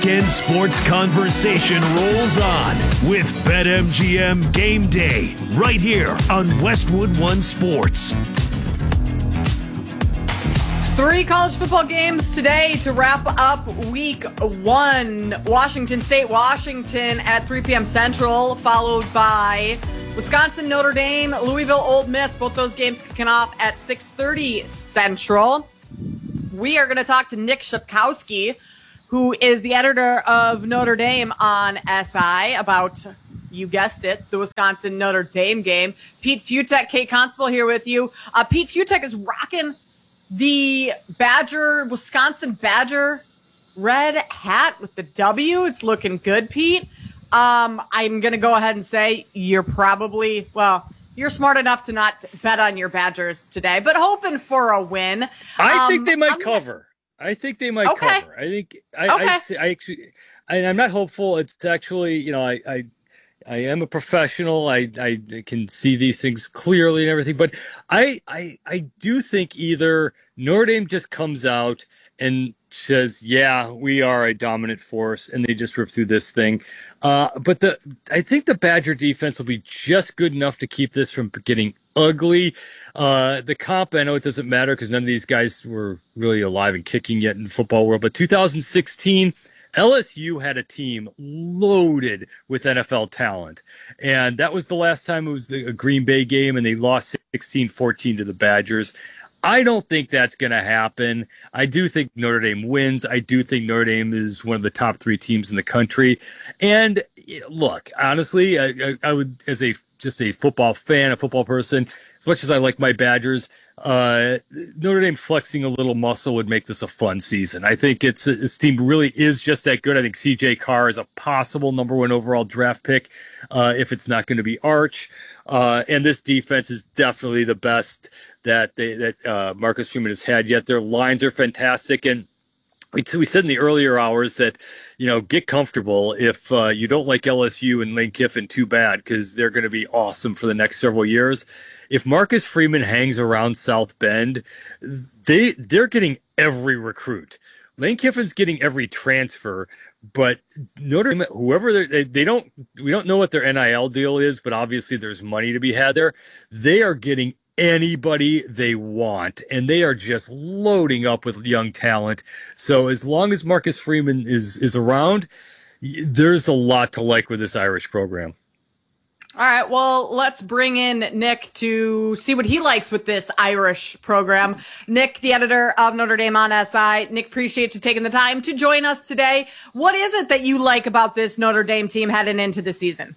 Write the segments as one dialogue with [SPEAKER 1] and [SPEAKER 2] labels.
[SPEAKER 1] weekend sports conversation rolls on with BetMGM Game Day right here on Westwood One Sports.
[SPEAKER 2] 3 college football games today to wrap up week 1. Washington State, Washington at 3 p.m. Central, followed by Wisconsin, Notre Dame, Louisville, Ole Miss. Both those games kicking off at 6:30 Central. We are going to talk to Nick Shapkowski, who is the editor of Notre Dame on SI, about, you guessed it, the Wisconsin-Notre Dame game. Pete Fiutak, Kate Constable here with you. Pete Fiutak is rocking the Wisconsin Badger red hat with the W. It's looking good, Pete. I'm going to go ahead and say you're smart enough to not bet on your Badgers today, but hoping for a win.
[SPEAKER 3] I think they might cover. I think they might cover. I think I actually, I'm not hopeful. It's actually, I am a professional. I can see these things clearly and everything, but I do think either Notre Dame just comes out and says, yeah, we are a dominant force, and they just rip through this thing. But I think the Badger defense will be just good enough to keep this from getting ugly. The comp, I know it doesn't matter because none of these guys were really alive and kicking yet in the football world, but 2016, LSU had a team loaded with NFL talent. And that was the last time it was a Green Bay game, and they lost 16-14 to the Badgers. I don't think that's going to happen. I do think Notre Dame wins. I do think Notre Dame is one of the top 3 teams in the country. And look, honestly, I would, as just a football fan, a football person, as much as I like my Badgers, Notre Dame flexing a little muscle would make this a fun season. I think its team really is just that good. I think C.J. Carr is a possible number 1 overall draft pick if it's not going to be Arch. And this defense is definitely the best that Marcus Freeman has had yet. Their lines are fantastic, and we said in the earlier hours that, get comfortable. If you don't like LSU and Lane Kiffin, too bad, because they're going to be awesome for the next several years. If Marcus Freeman hangs around South Bend, they're getting every recruit. Lane Kiffin's getting every transfer, but Notre Dame, we don't know what their NIL deal is, but obviously there's money to be had there. They are getting anybody they want, and they are just loading up with young talent. So as long as Marcus Freeman is around, there's a lot to like with this Irish program.
[SPEAKER 2] All right, well, let's bring in Nick to see what he likes with this Irish program. Nick, the editor of Notre Dame on SI. Nick, appreciate you taking the time to join us today. What is it that you like about this Notre Dame team heading into the season?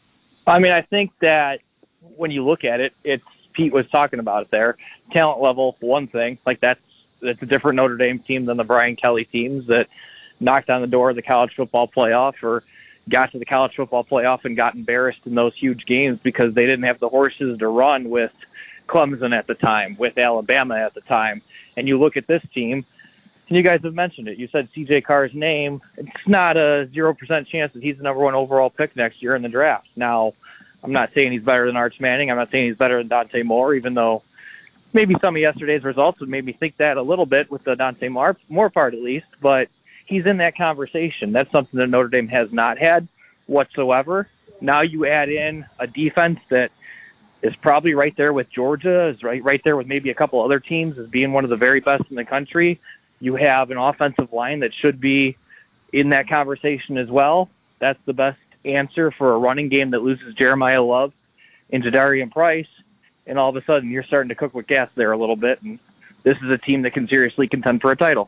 [SPEAKER 4] I mean, I think that when you look at it, Pete was talking about it there. Talent level, one thing. Like that's a different Notre Dame team than the Brian Kelly teams that knocked on the door of the college football playoff or got to the college football playoff and got embarrassed in those huge games because they didn't have the horses to run with Clemson at the time, with Alabama at the time. And you look at this team, and you guys have mentioned it. You said C.J. Carr's name. It's not a 0% chance that he's the number 1 overall pick next year in the draft. Now, I'm not saying he's better than Arch Manning. I'm not saying he's better than Dante Moore, even though maybe some of yesterday's results would made me think that a little bit with the Dante Moore part at least. But he's in that conversation. That's something that Notre Dame has not had whatsoever. Now you add in a defense that is probably right there with Georgia, is right there with maybe a couple other teams as being one of the very best in the country. You have an offensive line that should be in that conversation as well. That's the best answer for a running game that loses Jeremiah Love and Jadarian Price. And all of a sudden you're starting to cook with gas there a little bit. And this is a team that can seriously contend for a title.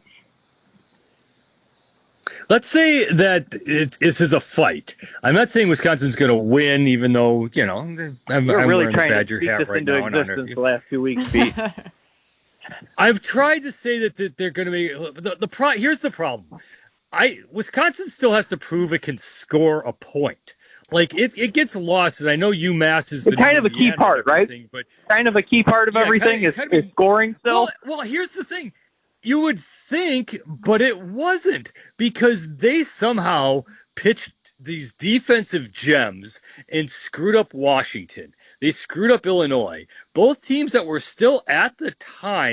[SPEAKER 3] Let's say that this is a fight. I'm not saying Wisconsin's going to win, even though, I'm
[SPEAKER 4] really
[SPEAKER 3] wearing
[SPEAKER 4] trying
[SPEAKER 3] the Badger
[SPEAKER 4] to speak
[SPEAKER 3] hat
[SPEAKER 4] this
[SPEAKER 3] right
[SPEAKER 4] into
[SPEAKER 3] now.
[SPEAKER 4] existence the last 2 weeks, Pete.
[SPEAKER 3] I've tried to say that they're going to be here's the problem. Wisconsin still has to prove it can score a point. Like it gets lost, and I know UMass is
[SPEAKER 4] kind of a key part, right?
[SPEAKER 3] But
[SPEAKER 4] kind of a key part of everything is scoring still.
[SPEAKER 3] Well, here's the thing. You would think, but it wasn't, because they somehow pitched these defensive gems and screwed up Washington. They screwed up Illinois. Both teams that were still at the time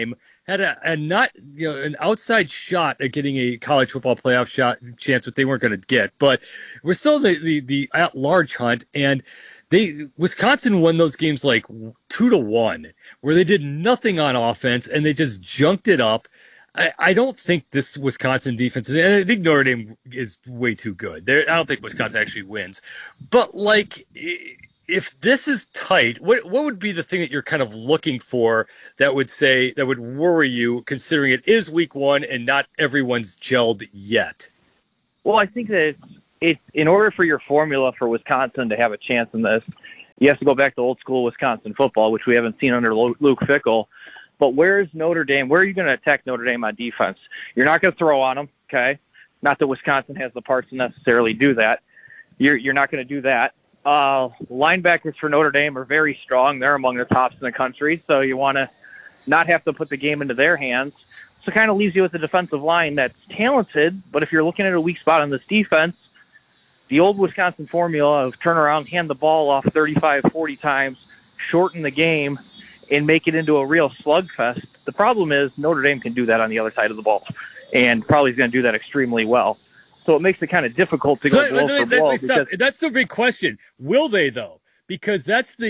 [SPEAKER 3] had a not an outside shot at getting a college football playoff chance, but they weren't going to get. But we're still in the at large hunt, and Wisconsin won those games like 2-1, where they did nothing on offense and they just junked it up. I don't think this Wisconsin defense is, and I think Notre Dame is way too good. I don't think Wisconsin actually wins. But like, if this is tight, what would be the thing that you're kind of looking for that would worry you, considering it is week 1 and not everyone's gelled yet?
[SPEAKER 4] Well, I think that it's in order for your formula for Wisconsin to have a chance in this, you have to go back to old school Wisconsin football, which we haven't seen under Luke Fickell. But where's Notre Dame? Where are you going to attack Notre Dame on defense? You're not going to throw on them, okay? Not that Wisconsin has the parts to necessarily do that. You're not going to do that. Linebackers for Notre Dame are very strong. They're among the tops in the country, so you want to not have to put the game into their hands. So it kind of leaves you with a defensive line that's talented, but if you're looking at a weak spot on this defense, the old Wisconsin formula of turn around, hand the ball off 35, 40 times, shorten the game, and make it into a real slugfest. The problem is Notre Dame can do that on the other side of the ball, and probably is going to do that extremely well. So it makes it kind of difficult to go blow for blow.
[SPEAKER 3] That's the big question. Will they, though? Because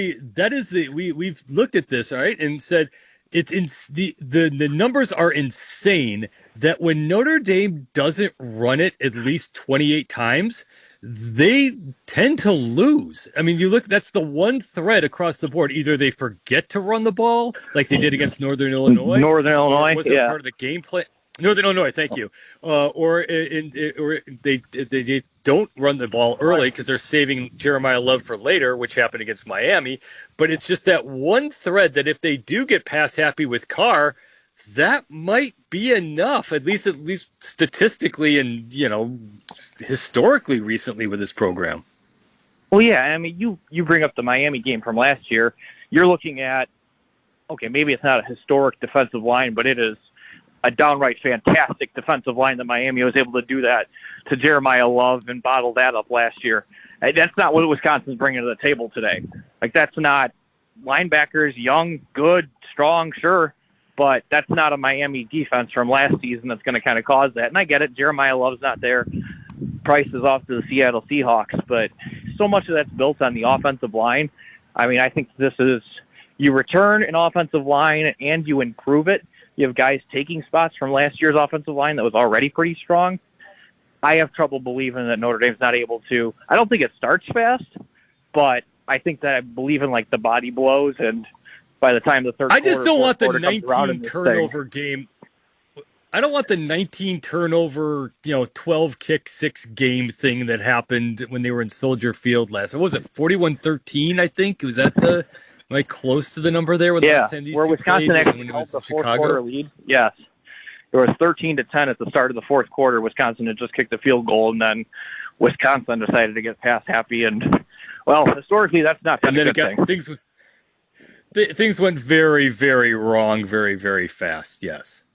[SPEAKER 3] we've looked at this, all right, and said the numbers are insane that when Notre Dame doesn't run it at least 28 times, they tend to lose. I mean, that's the one thread across the board. Either they forget to run the ball, like they did against Northern Illinois.
[SPEAKER 4] Or
[SPEAKER 3] was it part of the game plan? Northern Illinois, thank you. Or they don't run the ball early because they're saving Jeremiah Love for later, which happened against Miami. But it's just that one thread that if they do get pass happy with Carr, that might be enough, at least statistically and historically recently with this program.
[SPEAKER 4] Well, yeah, I mean, you bring up the Miami game from last year. You're looking at, okay, maybe it's not a historic defensive line, but it is a downright fantastic defensive line that Miami was able to do that to Jeremiah Love and bottle that up last year. That's not what Wisconsin's bringing to the table today. Like, that's not linebackers, young, good, strong, sure, but that's not a Miami defense from last season that's going to kind of cause that. And I get it. Jeremiah Love's not there. Price is off to the Seattle Seahawks, but so much of that's built on the offensive line. I mean, I think this is, you return an offensive line and you improve it. You have guys taking spots from last year's offensive line that was already pretty strong. I have trouble believing that Notre Dame's not able to. I don't think it starts fast, but I think that I believe in like the body blows, and by the time the third quarter,
[SPEAKER 3] I just don't want the 19 turnover game. I don't want the 19 turnover, 12 kick 6 game thing that happened when they were in Soldier Field last. What was it, 41-13? I think was that the. Am I close to the number there?
[SPEAKER 4] Yeah, where Wisconsin actually held the fourth quarter lead. Yes. It was 13-10 at the start of the fourth quarter. Wisconsin had just kicked the field goal, and then Wisconsin decided to get pass happy. And, well, historically, that's not been a good thing.
[SPEAKER 3] Things went very, very wrong very, very fast, yes.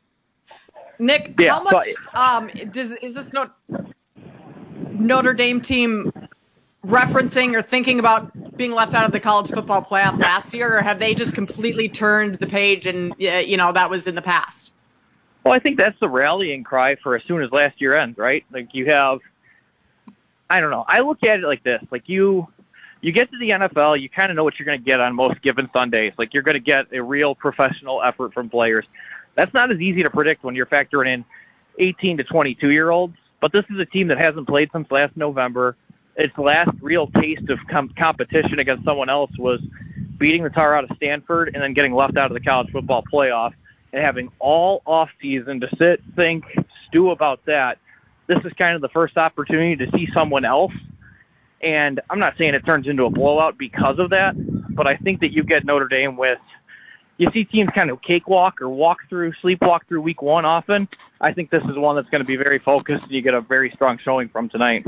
[SPEAKER 2] Nick, how much is this Notre Dame team referencing or thinking about being left out of the college football playoff last year, or have they just completely turned the page and, that was in the past?
[SPEAKER 4] Well, I think that's the rallying cry for as soon as last year ends, right? Like you have, I don't know. I look at it like this. Like you get to the NFL, you kind of know what you're going to get on most given Sundays. Like you're going to get a real professional effort from players. That's not as easy to predict when you're factoring in 18 to 22-year-olds. But this is a team that hasn't played since last November. Its last real taste of competition against someone else was beating the tar out of Stanford and then getting left out of the college football playoff and having all offseason to sit, think, stew about that. This is kind of the first opportunity to see someone else. And I'm not saying it turns into a blowout because of that, but I think that you get Notre Dame with, you see teams kind of cakewalk or sleepwalk through week 1 often. I think this is one that's going to be very focused, and you get a very strong showing from tonight.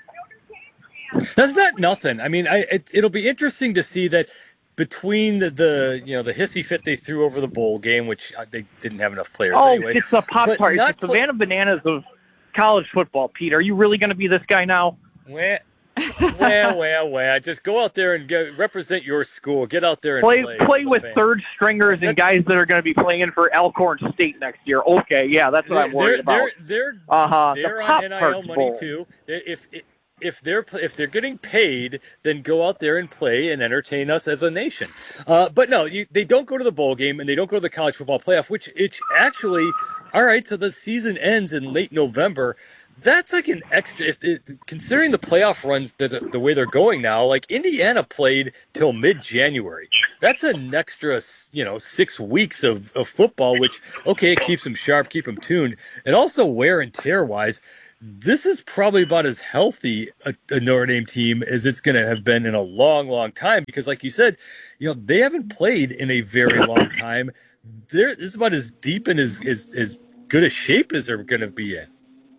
[SPEAKER 3] That's not nothing. I mean, it'll be interesting to see that between the hissy fit they threw over the bowl game, which they didn't have enough players anyway.
[SPEAKER 4] It's a pop tart. It's the Savannah Bananas of college football, Pete. Are you really going to be this guy now?
[SPEAKER 3] Well, Well. Just go out there and represent your school. Get out there and
[SPEAKER 4] play with third stringers and guys that are going to be playing for Elkhorn State next year. Okay, yeah, that's what I'm worried about.
[SPEAKER 3] They're
[SPEAKER 4] the
[SPEAKER 3] on NIL money
[SPEAKER 4] Bowl.
[SPEAKER 3] too. If they're getting paid, then go out there and play and entertain us as a nation. But no, they don't go to the bowl game and they don't go to the college football playoff, which it's actually all right. So the season ends in late November. That's like an extra. Considering the playoff runs the way they're going now, like Indiana played till mid-January. That's an extra, 6 weeks of football, which okay, it keeps them sharp, keep them tuned, and also wear and tear wise. This is probably about as healthy a Notre Dame team as it's going to have been in a long, long time. Because, like you said, they haven't played in a very long time. This is about as deep and as good a shape as they're going to be in.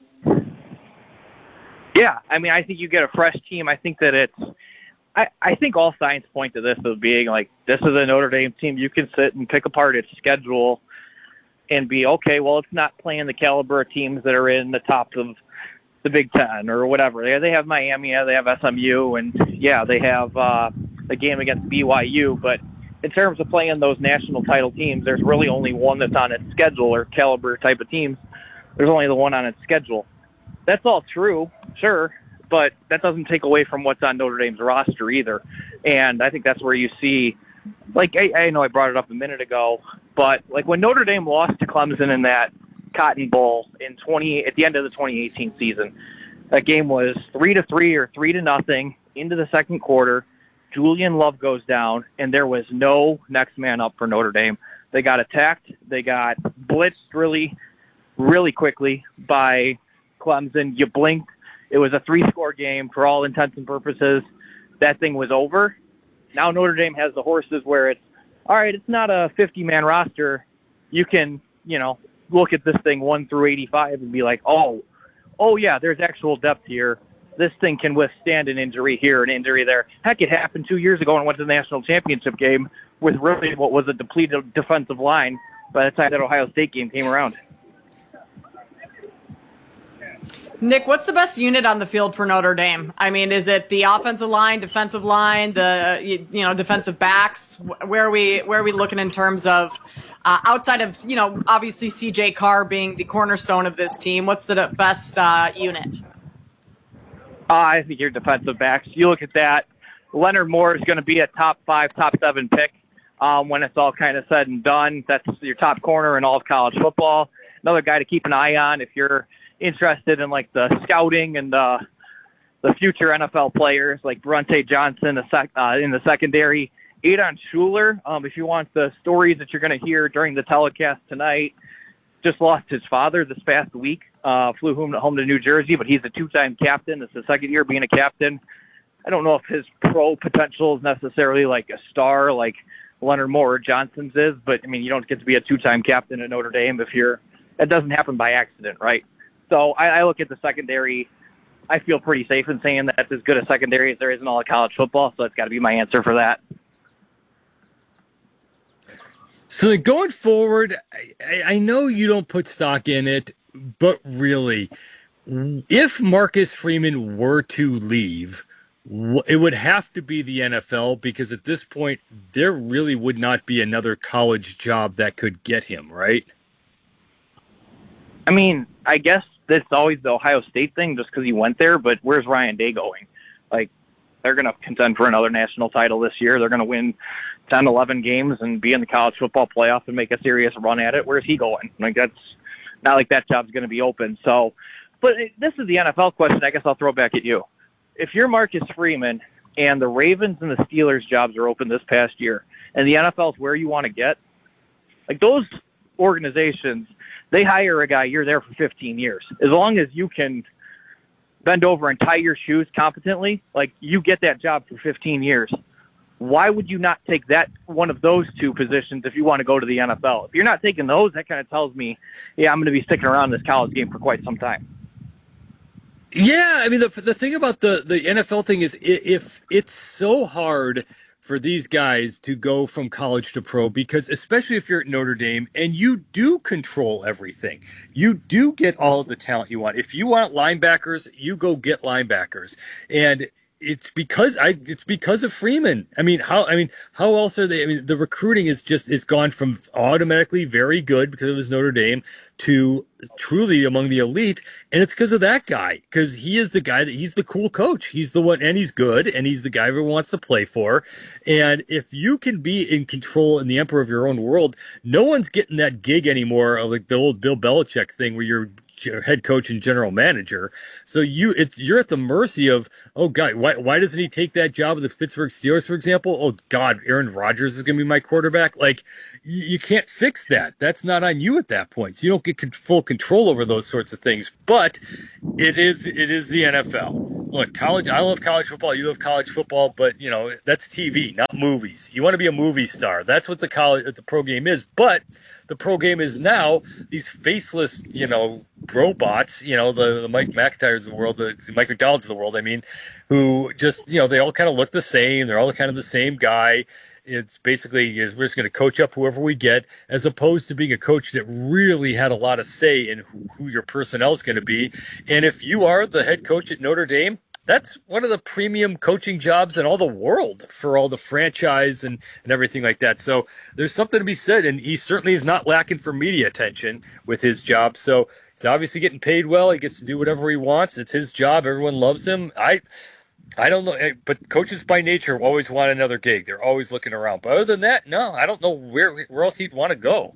[SPEAKER 4] Yeah, I mean, I think you get a fresh team. I think that I think all signs point to this as being like, this is a Notre Dame team you can sit and pick apart its schedule and be, okay, well, it's not playing the caliber of teams that are in the top of the Big Ten or whatever. They have Miami, they have SMU, and yeah, they have the game against BYU. But in terms of playing those national title teams, there's really only one that's on its schedule, or caliber type of teams. There's only the one on its schedule. That's all true, sure, but that doesn't take away from what's on Notre Dame's roster either. And I think that's where you see, like, I know I brought it up a minute ago, but like when Notre Dame lost to Clemson in that Cotton Bowl at the end of the 2018 season, that game was 3-3 or 3-0 into the second quarter. Julian Love goes down, and there was no next man up for Notre Dame. They got attacked. They got blitzed really, really quickly by Clemson. You blinked, it was a 3-score game for all intents and purposes. That thing was over. Now Notre Dame has the horses where it's, all right, it's not a 50-man roster. You can, look at this thing 1 through 85 and be like, oh yeah, there's actual depth here. This thing can withstand an injury here, an injury there. Heck, it happened 2 years ago and went to the national championship game with really what was a depleted defensive line by the time that Ohio State game came around.
[SPEAKER 2] Nick, what's the best unit on the field for Notre Dame? I mean, is it the offensive line, defensive line, the defensive backs? Where are we looking in terms of outside of obviously CJ Carr being the cornerstone of this team? What's the best unit?
[SPEAKER 4] I think your defensive backs. You look at that. Leonard Moore is going to be a top 5, top 7 pick when it's all kind of said and done. That's your top corner in all of college football. Another guy to keep an eye on if you're interested in like the scouting and the future NFL players, like Bronte Johnson in the secondary. Adon Schuler, if you want the stories that you're going to hear during the telecast tonight, just lost his father this past week, flew home to New Jersey, but he's a 2-time captain. It's the second year being a captain. I don't know if his pro potential is necessarily like a star like Leonard Moore or Johnson's is, but I mean, you don't get to be a 2-time captain at Notre Dame that doesn't happen by accident, right? So I look at the secondary. I feel pretty safe in saying that's as good a secondary as there is in all of college football, so that's got to be my answer for that.
[SPEAKER 3] So then going forward, I know you don't put stock in it, but really, if Marcus Freeman were to leave, it would have to be the NFL, because at this point, there really would not be another college job that could get him, right?
[SPEAKER 4] I mean, I guess that's always the Ohio State thing just because he went there, but where's Ryan Day going? Like, they're going to contend for another national title this year. They're going to win 10, 11 games and be in the college football playoff and make a serious run at it. Where's he going? Like, that's not like that job's going to be open. So, but this is the NFL question. I guess I'll throw back at you. If you're Marcus Freeman and the Ravens and the Steelers jobs are open this past year and the NFL is where you want to get, like those organizations, they hire a guy, you're there for 15 years. As long as you can bend over and tie your shoes competently, like you get that job for 15 years. Why would you not take that one of those two positions if you want to go to the NFL? If you're not taking those, that kind of tells me, yeah, I'm going to be sticking around this college game for quite some time.
[SPEAKER 3] Yeah, I mean, the thing about the NFL thing is if it's so hard for these guys to go from college to pro, because especially if you're at Notre Dame and you do control everything, you do get all of the talent you want. If you want linebackers, you go get linebackers. And it's because of Freeman. I mean, how else are they? I mean, the recruiting it's gone from automatically very good because it was Notre Dame to truly among the elite, and it's because of that guy. Because he is the guy he's the cool coach. He's the one, and he's good, and he's the guy everyone wants to play for. And if you can be in control and the emperor of your own world, no one's getting that gig anymore of like the old Bill Belichick thing where you're head coach and general manager. So you're at the mercy of, oh God, why doesn't he take that job with the Pittsburgh Steelers, for example? Oh God, Aaron Rodgers is going to be my quarterback. Like you can't fix that. That's not on you at that point. So you don't get full control over those sorts of things. But it is the NFL. Look, college. I love college football. You love college football, but that's TV, not movies. You want to be a movie star. That's what the pro game is. But the pro game is now these faceless, robots. The Mike McIntyres of the world, the Mike McDonald's of the world. I mean, who just they all kind of look the same. They're all kind of the same guy. It's basically we're just going to coach up whoever we get, as opposed to being a coach that really had a lot of say in who your personnel is going to be. And if you are the head coach at Notre Dame, that's one of the premium coaching jobs in all the world for all the franchise and everything like that. So there's something to be said, and he certainly is not lacking for media attention with his job. So he's obviously getting paid well. He gets to do whatever he wants. It's his job. Everyone loves him. I don't know, but coaches by nature always want another gig. They're always looking around. But other than that, no, I don't know where else he'd want to go.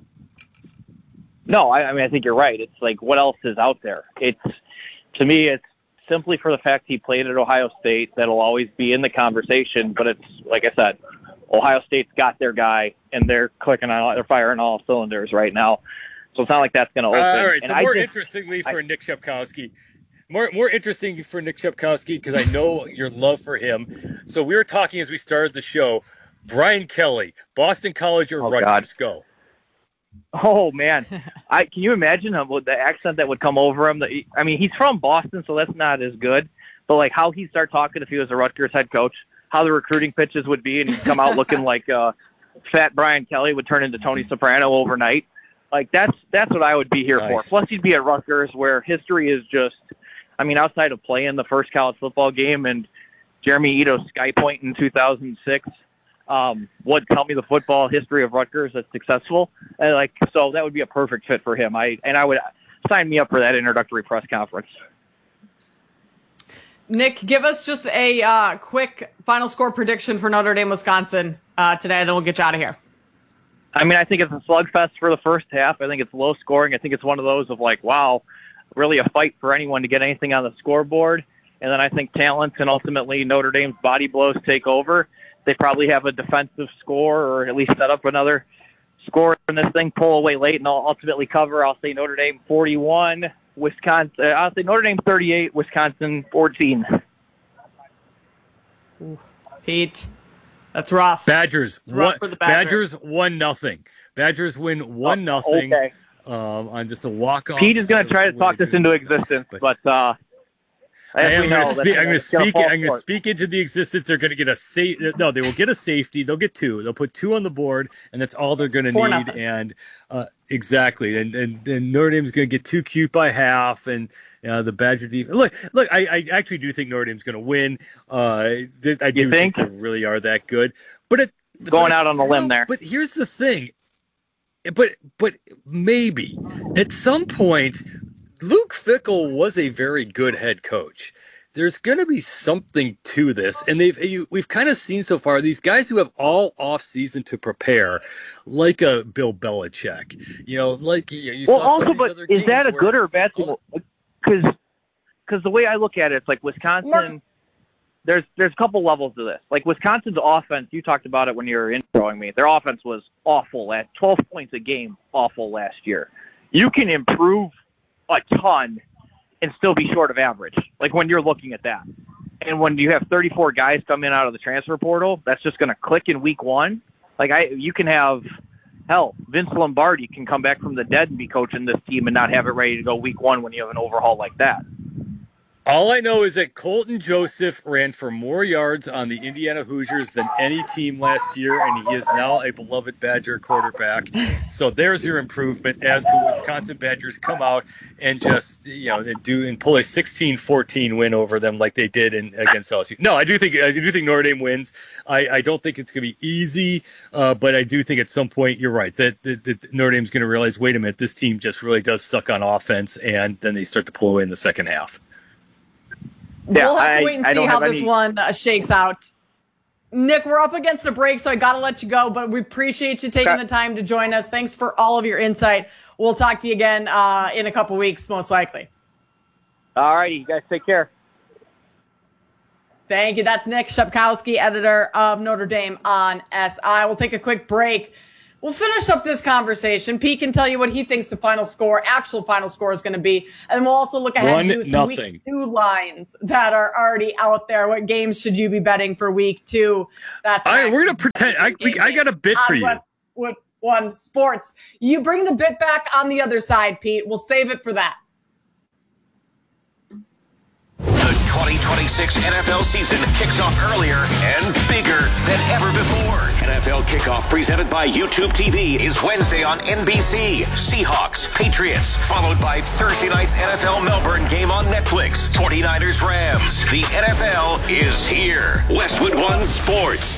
[SPEAKER 4] No, I mean, I think you're right. It's like, what else is out there? To me, it's simply for the fact he played at Ohio State. That'll always be in the conversation. But it's, like I said, Ohio State's got their guy, and they're firing all cylinders right now. So it's not like that's going to open.
[SPEAKER 3] All right, so more interestingly for Nick Shepkowski, More interesting for Nick Shepkowski, because I know your love for him. So we were talking as we started the show. Brian Kelly, Boston College or Rutgers? Go.
[SPEAKER 4] Oh man, can you imagine the accent that would come over him? I mean, he's from Boston, so that's not as good. But like how he'd start talking if he was a Rutgers head coach, how the recruiting pitches would be, and he'd come out looking like fat Brian Kelly would turn into Tony Soprano overnight. Like that's what I would be here for. Plus, he'd be at Rutgers, where history is just. I mean, outside of playing the first college football game and Jeremy Ito's Sky Point in 2006, would tell me the football history of Rutgers that's successful. And so that would be a perfect fit for him. I would sign me up for that introductory press conference.
[SPEAKER 2] Nick, give us just a quick final score prediction for Notre Dame, Wisconsin today, then we'll get you out of here.
[SPEAKER 4] I mean, I think it's a slugfest for the first half. I think it's low scoring. I think it's one of those of like, wow, really a fight for anyone to get anything on the scoreboard. And then I think talent and ultimately Notre Dame's body blows take over. They probably have a defensive score, or at least set up another score in this thing, pull away late, and I'll ultimately cover. I'll say Notre Dame 41, Wisconsin. I'll say Notre Dame 38, Wisconsin 14.
[SPEAKER 2] Ooh, Pete, that's rough.
[SPEAKER 3] Badgers.
[SPEAKER 2] Rough for the Badgers.
[SPEAKER 3] 1-0. Badgers win 1-0.
[SPEAKER 4] Okay.
[SPEAKER 3] On just a walk-off.
[SPEAKER 4] Pete is going to try to talk this into existence, but
[SPEAKER 3] I'm going to speak into the existence. They're going to get a safety. No, they will get a safety. They'll get two. They'll put two on the board, and that's all they're going to need.
[SPEAKER 2] 4-0.
[SPEAKER 3] And exactly. And Notre Dame's going to get too cute by half. And the Badger defense. Look. I actually do think Notre Dame's going to win. I do think they really are that good. But
[SPEAKER 4] going out on the limb there.
[SPEAKER 3] But here's the thing. But maybe at some point, Luke Fickell was a very good head coach. There's going to be something to this, and we've kind of seen so far these guys who have all off season to prepare, like a Bill Belichick. You saw
[SPEAKER 4] also, but is that a good or bad thing? Because the way I look at it, it's like Wisconsin. There's a couple levels to this. Like Wisconsin's offense, you talked about it when you were introing me. Their offense was awful at 12 points a game, awful last year. You can improve a ton and still be short of average, like when you're looking at that. And when you have 34 guys come in out of the transfer portal, that's just going to click in week one. You can have, Vince Lombardi can come back from the dead and be coaching this team and not have it ready to go week one when you have an overhaul like that.
[SPEAKER 3] All I know is that Colton Joseph ran for more yards on the Indiana Hoosiers than any team last year, and he is now a beloved Badger quarterback. So there's your improvement as the Wisconsin Badgers come out and just pull a 16-14 win over them like they did against LSU. No, I do think Notre Dame wins. I don't think it's going to be easy, but I do think at some point you're right that Notre Dame's going to realize, wait a minute, this team just really does suck on offense, and then they start to pull away in the second half.
[SPEAKER 2] Yeah, we'll have to wait and see how this one shakes out. Nick, we're up against a break, so I got to let you go, but we appreciate you taking the time to join us. Thanks for all of your insight. We'll talk to you again in a couple weeks, most likely.
[SPEAKER 4] All righty, you guys take care.
[SPEAKER 2] Thank you. That's Nick Shepkowski, editor of Notre Dame on SI. We'll take a quick break. We'll finish up this conversation. Pete can tell you what he thinks the actual final score is going to be. And we'll also look ahead to some week 2 lines that are already out there. What games should you be betting for week 2? That's
[SPEAKER 3] all right. We're going to pretend. I got a bit for you.
[SPEAKER 2] Westwood One Sports. You bring the bit back on the other side, Pete. We'll save it for that.
[SPEAKER 5] The 2026 NFL season kicks off earlier and bigger than ever before. NFL Kickoff presented by YouTube TV is Wednesday on NBC. Seahawks, Patriots, followed by Thursday night's NFL Melbourne game on Netflix. 49ers, Rams. The NFL is here. Westwood One Sports.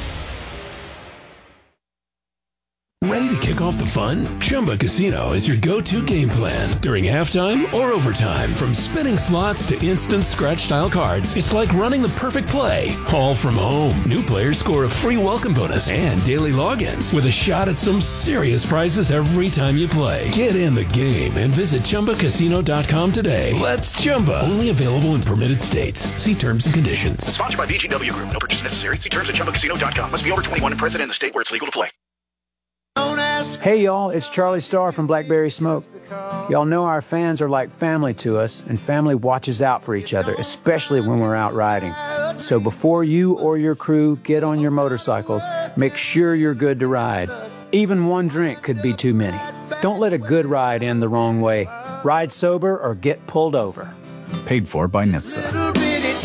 [SPEAKER 6] Ready to kick off the fun? Chumba Casino is your go-to game plan. During halftime or overtime, from spinning slots to instant scratch-style cards, it's like running the perfect play, all from home. New players score a free welcome bonus and daily logins with a shot at some serious prizes every time you play. Get in the game and visit ChumbaCasino.com today. Let's Chumba. Only available in permitted states. See terms and conditions.
[SPEAKER 5] Sponsored by VGW Group. No purchase necessary. See terms at ChumbaCasino.com. Must be over 21 and present in the state where it's legal to play.
[SPEAKER 7] Hey y'all, it's Charlie Starr from Blackberry Smoke. Y'all know our fans are like family to us, and family watches out for each other, especially when we're out riding. So before you or your crew get on your motorcycles, make sure you're good to ride. Even one drink could be too many. Don't let a good ride end the wrong way. Ride sober or get pulled over.
[SPEAKER 8] Paid for by NHTSA.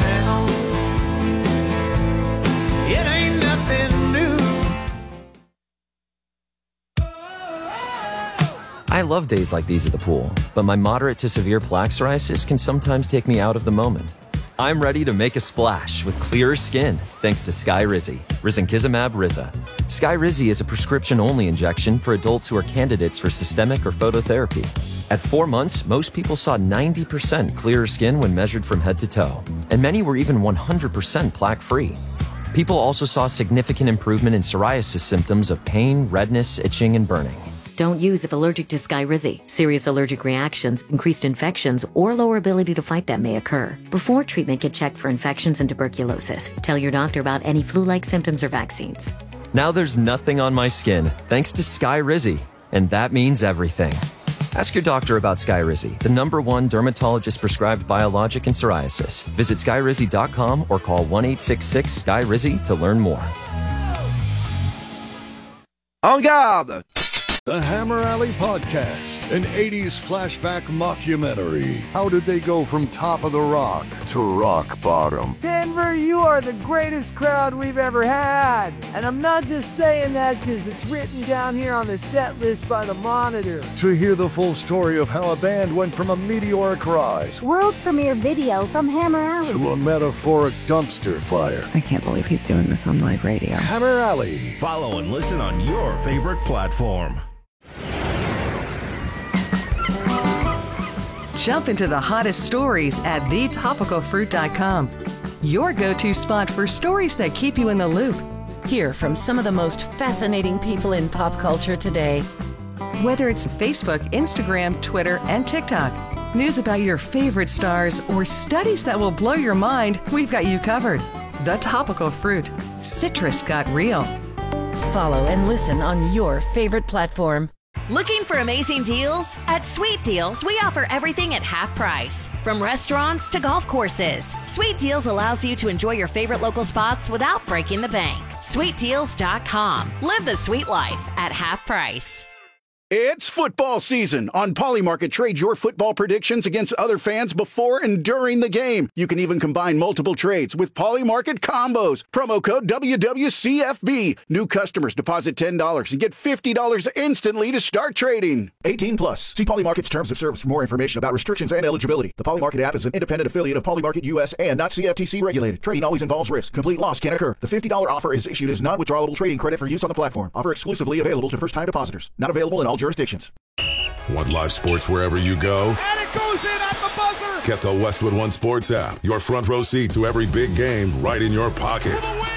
[SPEAKER 9] I love days like these at the pool, but my moderate to severe plaque psoriasis can sometimes take me out of the moment. I'm ready to make a splash with clearer skin thanks to Skyrizi, risankizumab Riza. Skyrizi is a prescription-only injection for adults who are candidates for systemic or phototherapy. At 4 months, most people saw 90% clearer skin when measured from head to toe, and many were even 100% plaque-free. People also saw significant improvement in psoriasis symptoms of pain, redness, itching, and burning.
[SPEAKER 10] Don't use if allergic to Skyrizi. Serious allergic reactions, increased infections, or lower ability to fight them may occur. Before treatment, get checked for infections and tuberculosis. Tell your doctor about any flu-like symptoms or vaccines.
[SPEAKER 9] Now there's nothing on my skin thanks to Skyrizi, and that means everything. Ask your doctor about Skyrizi, the #1 dermatologist-prescribed biologic in psoriasis. Visit Skyrizi.com or call 1-866-SKYRIZI to learn more.
[SPEAKER 11] En garde!
[SPEAKER 12] The Hammer Alley Podcast, an 80s flashback mockumentary. How did they go from top of the rock to rock bottom?
[SPEAKER 13] Denver, you are the greatest crowd we've ever had. And I'm not just saying that because it's written down here on the set list by the Monitor.
[SPEAKER 12] To hear the full story of how a band went from a meteoric rise,
[SPEAKER 14] world premiere video from Hammer Alley,
[SPEAKER 12] to a metaphoric dumpster fire.
[SPEAKER 15] I can't believe he's doing this on live radio.
[SPEAKER 12] Hammer Alley.
[SPEAKER 1] Follow and listen on your favorite platform.
[SPEAKER 16] Jump into the hottest stories at thetopicalfruit.com. Your go-to spot for stories that keep you in the loop.
[SPEAKER 17] Hear from some of the most fascinating people in pop culture today.
[SPEAKER 16] Whether it's Facebook, Instagram, Twitter, and TikTok, news about your favorite stars, or studies that will blow your mind, we've got you covered. The Topical Fruit. Citrus got real.
[SPEAKER 17] Follow and listen on your favorite platform.
[SPEAKER 18] Looking for amazing deals? At Sweet Deals, we offer everything at half price. From restaurants to golf courses, Sweet Deals allows you to enjoy your favorite local spots without breaking the bank. SweetDeals.com. Live the sweet life at half price.
[SPEAKER 19] It's football season. On Polymarket, trade your football predictions against other fans before and during the game. You can even combine multiple trades with Polymarket combos. Promo code WWCFB. New customers deposit $10 and get $50 instantly to start trading.
[SPEAKER 20] 18 plus. See Polymarket's terms of service for more information about restrictions and eligibility. The Polymarket app is an independent affiliate of Polymarket US and not CFTC regulated. Trading always involves risk. Complete loss can occur. The $50 offer is issued as non-withdrawable trading credit for use on the platform. Offer exclusively available to first-time depositors. Not available in all jurisdictions.
[SPEAKER 21] Want live sports wherever you go?
[SPEAKER 22] And it goes in at the buzzer!
[SPEAKER 21] Get the Westwood One Sports app. Your front row seat to every big game right in your pocket.
[SPEAKER 22] For the win!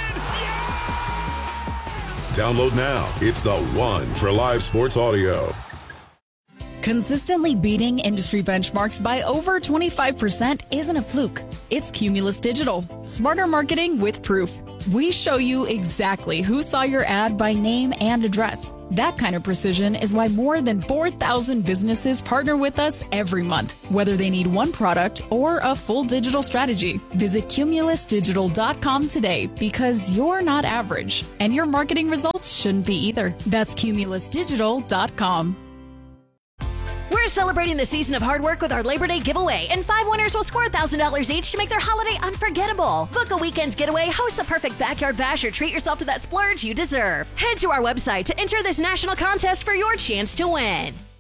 [SPEAKER 22] Yeah!
[SPEAKER 21] Download now. It's the one for live sports audio.
[SPEAKER 23] Consistently beating industry benchmarks by over 25% isn't a fluke. It's Cumulus Digital. Smarter marketing with proof. We show you exactly who saw your ad by name and address. That kind of precision is why more than 4,000 businesses partner with us every month, whether they need one product or a full digital strategy. Visit cumulusdigital.com today because you're not average, and your marketing results shouldn't be either. That's cumulusdigital.com.
[SPEAKER 18] We're celebrating the season of hard work with our Labor Day giveaway, and 5 winners will score $1,000 each to make their holiday unforgettable. Book a weekend getaway, host the perfect backyard bash, or treat yourself to that splurge you deserve. Head to our website to enter this national contest for your chance to win.